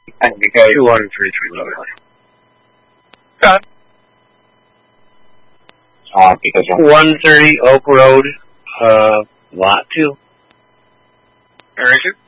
Because 233 lower. Okay. Because 130 Oak Road, lot 2. Very good.